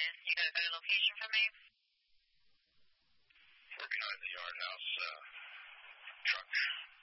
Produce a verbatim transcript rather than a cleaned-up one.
is. You got a better location for me? We're behind the Yard House uh, truck.